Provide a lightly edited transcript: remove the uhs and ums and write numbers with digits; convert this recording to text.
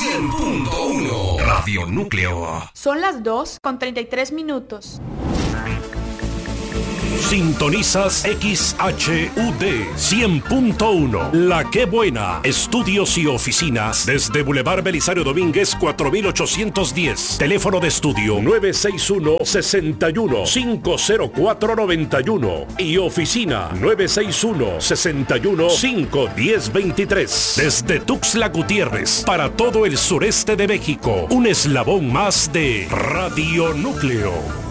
100.1 Radio Núcleo. Son las 2:33. Sintonizas XHUD 100.1 La Qué Buena. Estudios y oficinas desde Boulevard Belisario Domínguez 4810. Teléfono de estudio 961-61-50491 y oficina 961-61-51023. Desde Tuxtla Gutiérrez para todo el sureste de México. Un eslabón más de Radio Núcleo.